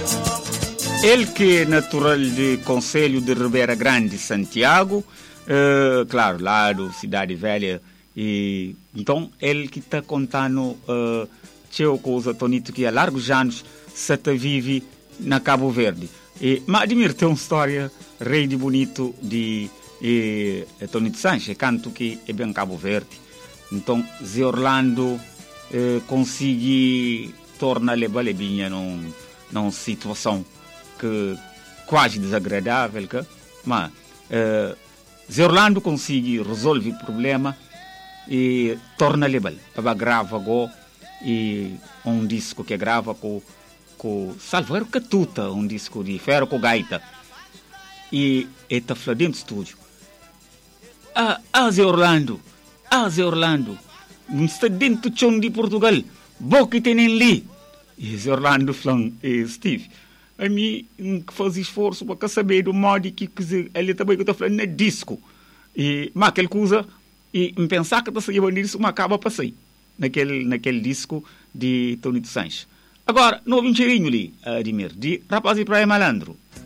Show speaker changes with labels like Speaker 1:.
Speaker 1: Ele que é natural de Conselho de Ribeira Grande, Santiago, claro, lá do Cidade Velha, e então ele que está contando uma coisa, Tonito, que há largos anos se vive na Cabo Verde. Mas admiro ter uma história rei de bonito de Tonito Sanches, canto que é bem Cabo Verde. Então, Zé Orlando consegui tornar a balebinha numa situação que quase desagradável, mas Zé Orlando consegue resolver o problema e torna legal. Ela grava e um disco que grava com Salvador Catuta, um disco de ferro com gaita. E está falando dentro do estúdio. Zé Orlando, não está dentro do chão de Portugal, boca tem nem ali. E Zé Orlando falou, Steve, a mim faz esforço para saber do modo que ele também está falando no disco. Mas aquela coisa, e pensar que está saindo disso, mas acaba para sair naquele disco de Tonito Sanches. Agora, não houve um cheirinho ali, Admir, de Rapaz e Praia Malandro.